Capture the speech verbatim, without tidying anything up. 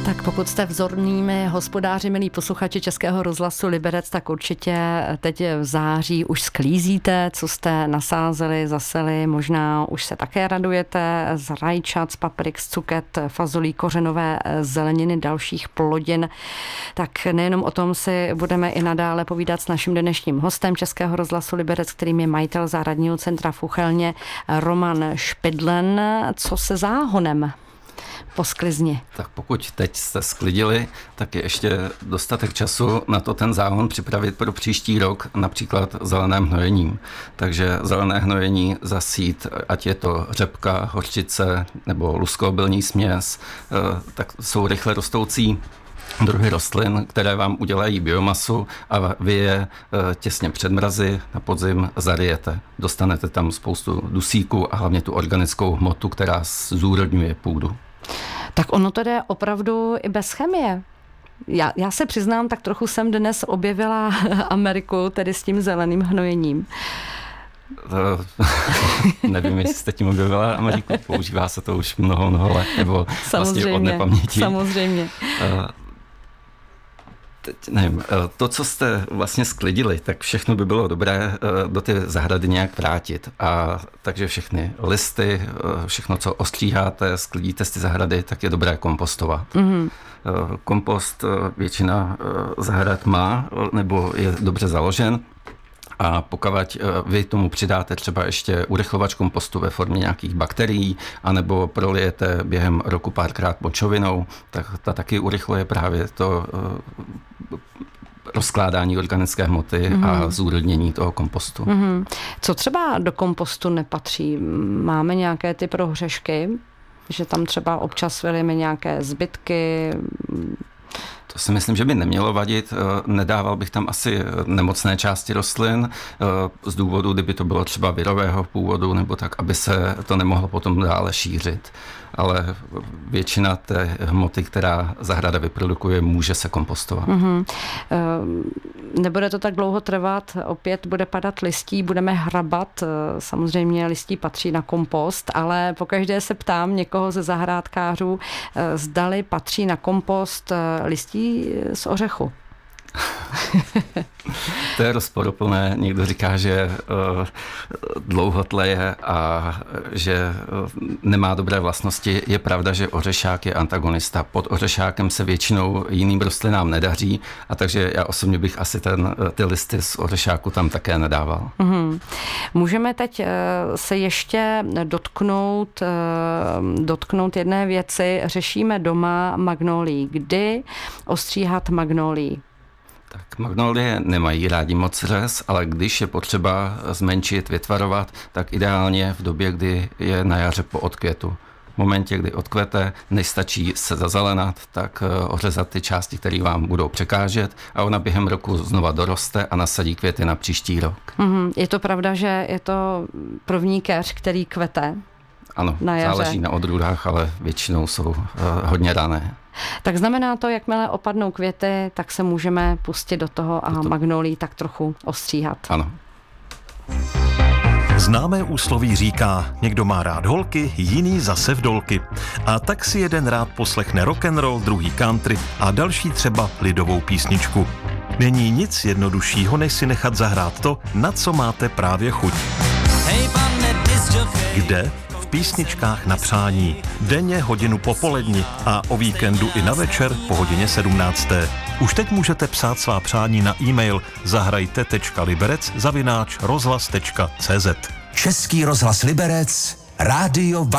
Tak pokud jste vzornými hospodáři, milí posluchači Českého rozhlasu Liberec, tak určitě teď v září už sklízíte, co jste nasázeli, zaseli, možná už se také radujete z rajčat, z paprik, z cuket, fazolí, kořenové zeleniny, dalších plodin. Tak nejenom o tom si budeme i nadále povídat s naším dnešním hostem Českého rozhlasu Liberec, kterým je majitel zahradního centra v Uchelně Roman Špidlen. Co se záhonem po sklizni? Tak pokud teď jste sklidili, tak je ještě dostatek času na to ten záhon připravit pro příští rok, například zeleným hnojením. Takže zelené hnojení zasít, ať je to řepka, hořčice nebo luskoobilní směs, tak jsou rychle rostoucí druhy rostlin, které vám udělají biomasu a vy je těsně před mrazy na podzim zaryjete. Dostanete tam spoustu dusíku a hlavně tu organickou hmotu, která zúrodňuje půdu. Tak ono to jde opravdu i bez chemie. Já, já se přiznám, tak trochu jsem dnes objevila Ameriku, tedy s tím zeleným hnojením. To, nevím, jestli jste tím objevila Ameriku, používá se to už mnoho, mnoho let, nebo samozřejmě, vlastně od nepaměti. Samozřejmě. Teď nevím, to, co jste vlastně sklidili, tak všechno by bylo dobré do té zahrady nějak vrátit. A takže všechny listy, všechno, co ostříháte, sklidíte z té zahrady, tak je dobré kompostovat. Mm-hmm. Kompost většina zahrad má, nebo je dobře založen. A pokud vy tomu přidáte třeba ještě urychlovač kompostu ve formě nějakých bakterií, anebo prolijete během roku párkrát močovinou, tak ta taky urychluje právě to rozkládání organické hmoty mm-hmm. a zúrodnění toho kompostu. Mm-hmm. Co třeba do kompostu nepatří? Máme nějaké ty prohřešky, že tam třeba občas vylijeme nějaké zbytky? To si myslím, že by nemělo vadit. Nedával bych tam asi nemocné části rostlin z důvodu, kdyby to bylo třeba virového původu, nebo tak, aby se to nemohlo potom dále šířit. Ale většina té hmoty, která zahrada vyprodukuje, může se kompostovat. Mm-hmm. Nebude to tak dlouho trvat, opět bude padat listí, budeme hrabat, samozřejmě listí patří na kompost, ale pokaždé se ptám někoho ze zahrádkářů, zdali patří na kompost listí z ořechu. To je rozporuplné. Někdo říká, že uh, dlouho tleje a že uh, nemá dobré vlastnosti. Je pravda, že ořešák je antagonista. Pod ořešákem se většinou jiným rostlinám nedaří, a takže já osobně bych asi ten, ty listy z ořešáku tam také nedával. Mm-hmm. Můžeme teď uh, se ještě dotknout, uh, dotknout jedné věci. Řešíme doma magnolii. Kdy ostříhat magnolii? Tak magnolie nemají rádi moc řez, ale když je potřeba zmenšit, vytvarovat, tak ideálně v době, kdy je na jaře po odkvětu. V momentě, kdy odkvete, nestačí se zazelenat, tak ořezat ty části, které vám budou překážet, a ona během roku znova doroste a nasadí květy na příští rok. Mm-hmm. Je to pravda, že je to první keř, který kvete? Ano, na záleží na odrůdách, ale většinou jsou uh, hodně rané. Tak znamená to, jakmile opadnou květy, tak se můžeme pustit do toho a to... magnolii tak trochu ostříhat. Ano. Známé úsloví říká, někdo má rád holky, jiný zase vdolky. A tak si jeden rád poslechne rock'n'roll, druhý country a další třeba lidovou písničku. Není nic jednoduššího, než si nechat zahrát to, na co máte právě chuť. Kde? V písničkách na přání. Denně hodinu po poledni a o víkendu i na večer po hodině sedmnácté. Už teď můžete psát svá přání na e-mail zahrajte tečka liberec zavináč rozhlas tečka cé zet. Český rozhlas Liberec, rádio